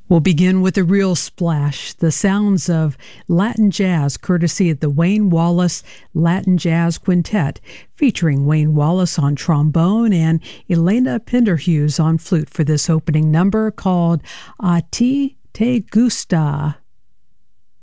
We'll begin with a real splash, the sounds of Latin jazz, courtesy of the Wayne Wallace Latin Jazz Quintet, featuring Wayne Wallace on trombone and Elena Penderhughes on flute for this opening number called A Ti Te Gusta.